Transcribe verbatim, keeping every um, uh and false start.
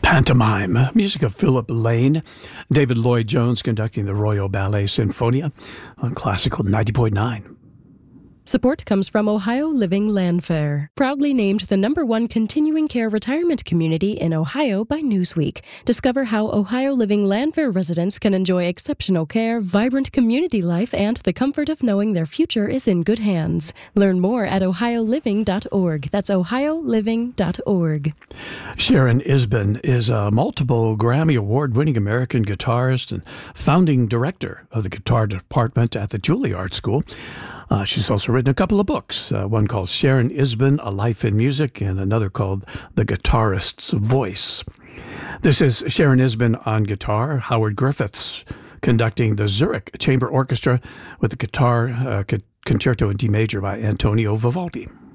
Pantomime, music of Philip Lane, David Lloyd Jones conducting the Royal Ballet Sinfonia on Classical ninety point nine. Support comes from Ohio Living Landfair, proudly named the number one continuing care retirement community in Ohio by Newsweek. Discover how Ohio Living Landfair residents can enjoy exceptional care, vibrant community life, and the comfort of knowing their future is in good hands. Learn more at ohio living dot org. That's ohio living dot org. Sharon Isbin is a multiple Grammy Award-winning American guitarist and founding director of the guitar department at the Juilliard School. Uh, she's also written a couple of books, uh, one called Sharon Isbin, A Life in Music, and another called The Guitarist's Voice. This is Sharon Isbin on guitar, Howard Griffiths conducting the Zurich Chamber Orchestra with the guitar uh, Concerto in D major by Antonio Vivaldi.